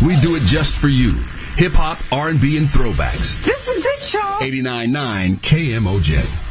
We do it just for you. Hip-hop, R&B, and throwbacks. This is it, y'all. 89.9 KMOJ.